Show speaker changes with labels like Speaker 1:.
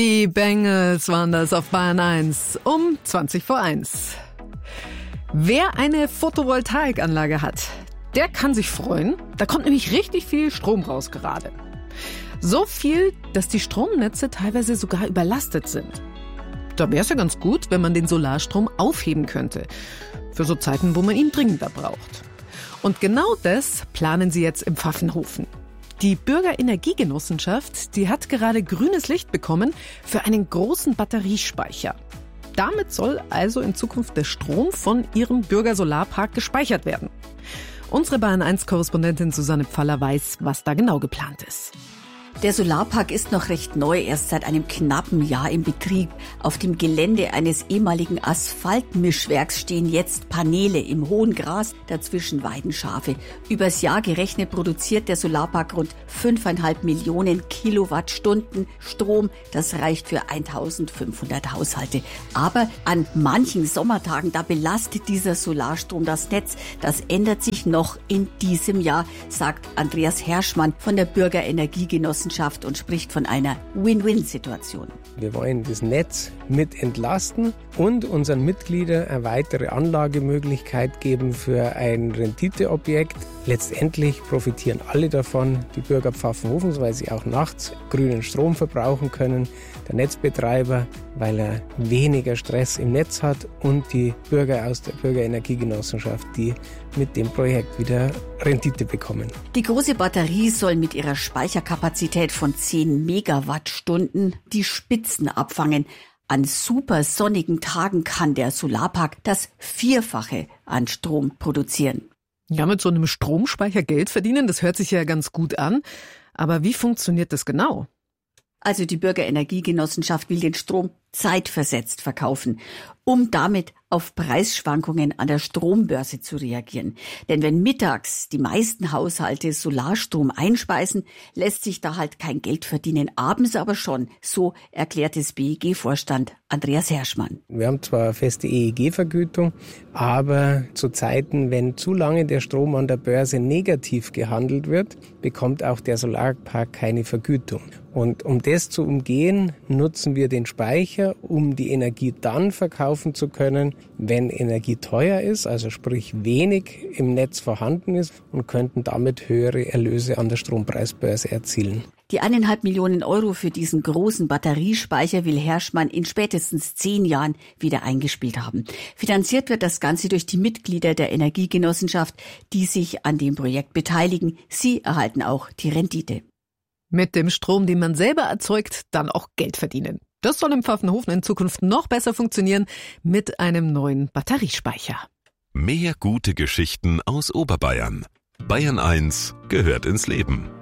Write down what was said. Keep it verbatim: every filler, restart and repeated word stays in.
Speaker 1: Die Bengals waren das auf Bayern eins um zwanzig vor eins. Wer eine Photovoltaikanlage hat, der kann sich freuen. Da kommt nämlich richtig viel Strom raus gerade. So viel, dass die Stromnetze teilweise sogar überlastet sind. Da wäre es ja ganz gut, wenn man den Solarstrom aufheben könnte. Für so Zeiten, wo man ihn dringender braucht. Und genau das planen sie jetzt im Pfaffenhofen. Die Bürgerenergiegenossenschaft, die hat gerade grünes Licht bekommen für einen großen Batteriespeicher. Damit soll also in Zukunft der Strom von ihrem Bürgersolarpark gespeichert werden. Unsere Bayern eins Korrespondentin Susanne Pfaller weiß, was da genau geplant ist.
Speaker 2: Der Solarpark ist noch recht neu, erst seit einem knappen Jahr im Betrieb. Auf dem Gelände eines ehemaligen Asphaltmischwerks stehen jetzt Paneele im hohen Gras, dazwischen weiden Schafe. Übers Jahr gerechnet produziert der Solarpark rund fünfeinhalb Millionen Kilowattstunden Strom. Das reicht für eintausendfünfhundert Haushalte. Aber an manchen Sommertagen, da belastet dieser Solarstrom das Netz. Das ändert sich noch in diesem Jahr, sagt Andreas Herschmann von der Bürgerenergiegenossenschaft und spricht von einer Win-Win-Situation.
Speaker 3: Wir wollen das Netz mit entlasten und unseren Mitgliedern eine weitere Anlagemöglichkeit geben für ein Renditeobjekt. Letztendlich profitieren alle davon, die Bürger Pfaffenhofens, weil sie auch nachts grünen Strom verbrauchen können, der Netzbetreiber, weil er weniger Stress im Netz hat und die Bürger aus der Bürgerenergiegenossenschaft, die mit dem Projekt wieder Rendite bekommen.
Speaker 2: Die große Batterie soll mit ihrer Speicherkapazität von zehn Megawattstunden die Spitzen abfangen. An super sonnigen Tagen kann der Solarpark das Vierfache an Strom produzieren.
Speaker 1: Ja, mit so einem Stromspeicher Geld verdienen, das hört sich ja ganz gut an. Aber wie funktioniert das genau?
Speaker 2: Also die Bürgerenergiegenossenschaft will den Strom zeitversetzt verkaufen, um damit auf Preisschwankungen an der Strombörse zu reagieren. Denn wenn mittags die meisten Haushalte Solarstrom einspeisen, lässt sich da halt kein Geld verdienen, abends aber schon. So erklärt es B E G-Vorstand Andreas Herschmann.
Speaker 3: Wir haben zwar eine feste E E G-Vergütung, aber zu Zeiten, wenn zu lange der Strom an der Börse negativ gehandelt wird, bekommt auch der Solarpark keine Vergütung. Und um das zu umgehen, nutzen wir den Speicher, um die Energie dann verkaufen zu können, wenn Energie teuer ist, also sprich wenig im Netz vorhanden ist, und könnten damit höhere Erlöse an der Strompreisbörse erzielen.
Speaker 2: Die eineinhalb Millionen Euro für diesen großen Batteriespeicher will Herschmann in spätestens zehn Jahren wieder eingespielt haben. Finanziert wird das Ganze durch die Mitglieder der Energiegenossenschaft, die sich an dem Projekt beteiligen. Sie erhalten auch die Rendite.
Speaker 1: Mit dem Strom, den man selber erzeugt, dann auch Geld verdienen. Das soll im Pfaffenhofen in Zukunft noch besser funktionieren mit einem neuen Batteriespeicher.
Speaker 4: Mehr gute Geschichten aus Oberbayern. Bayern eins gehört ins Leben.